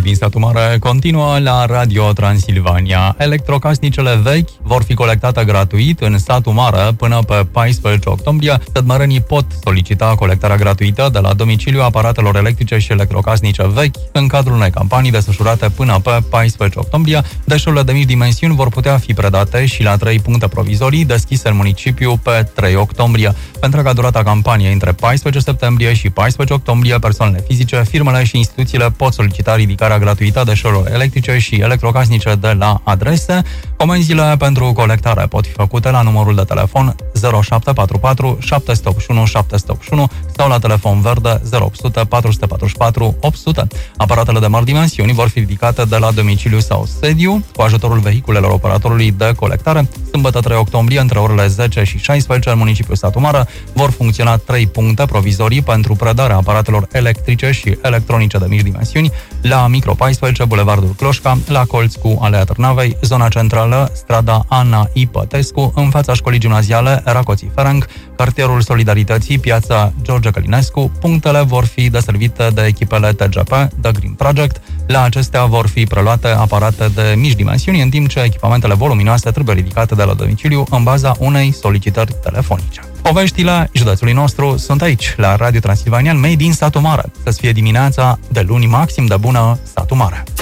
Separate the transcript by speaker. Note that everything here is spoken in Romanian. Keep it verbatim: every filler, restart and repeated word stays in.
Speaker 1: din satul mare continuă la Radio Transilvania. Electrocasnicele vechi vor fi colectate gratuit în satul mare până pe paisprezece octombrie. Sătmărenii pot solicita colectarea gratuită de la domiciliu aparatelor electrice și electrocasnice vechi în cadrul unei campanii desfășurate până pe paisprezece octombrie. Deșeurile de mici dimensiuni vor putea fi predate și la trei puncte provizorii deschise în municipiu pe trei octombrie. Pentru întreaga durata campaniei între paisprezece septembrie și paisprezece octombrie, persoanele fizice, firmele și instituțiile pot solicita ridicarea gratuită a deșeurilor electrice și electrocasnice de la adrese. Comenzile pentru colectare pot fi făcute la numărul de telefon zero șapte patru patru șapte opt unu șapte opt unu sau la telefon verde zero opt zero zero patru patru patru opt zero zero. Aparatele de mari dimensiuni vor fi ridicate de la domiciliu sau sediu cu ajutorul vehiculelor operatorului de colectare. Sâmbătă trei octombrie, între orele zece și șaisprezece, în municipiul Satu Mare vor funcționa trei puncte provizorii pentru predarea aparatelor electrice și electronice de mici dimensiuni la Micro paisprezece, Bulevardul Cloșca, la colț cu Alea Târnavei, zona centrală, strada Ana I. Pătescu, în fața școlii gimnaziale Racoții Ferenc, cartierul Solidarității, piața George Călinescu. Punctele vor fi deservite de echipele T G P, The Green Project. La acestea vor fi preluate aparate de mici dimensiuni, în timp ce echipamentele voluminoase trebuie ridicate de la domiciliu în baza unei solicitări telefonice. Poveștile județului nostru sunt aici, la Radio Transilvanian, made in Satu Mare. Să-ți fie dimineața de luni maxim de bună, Satu Mare!